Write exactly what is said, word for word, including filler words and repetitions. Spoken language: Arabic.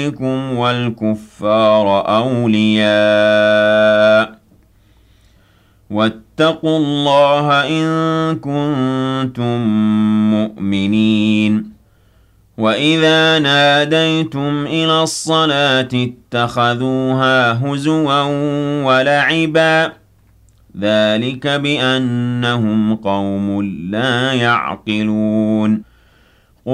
عليكم والكفار أولياء واتقوا الله إن كنتم مؤمنين وإذا ناديتم إلى الصلاة اتخذوها هزوا ولعبا ذلك بأنهم قوم لا يعقلون